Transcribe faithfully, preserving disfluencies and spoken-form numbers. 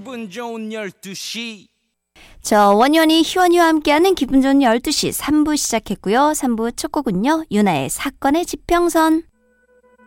기분 좋은 열두 시. 저 원현이 희원이와 함께하는 기분 좋은 열두 시 삼 부 시작했고요. 삼 부 첫 곡은요. 유나의 사건의 지평선.